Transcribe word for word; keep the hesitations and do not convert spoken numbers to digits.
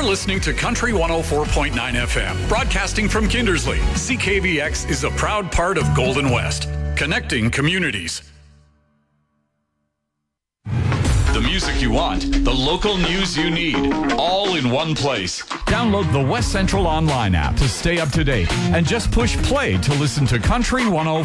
listening to Country one oh four point nine F M, broadcasting from Kindersley. C K V X is a proud part of Golden West, connecting communities. The music you want, the local news you need, all in one place. Download the West Central Online app to stay up to date and just push play to listen to Country one oh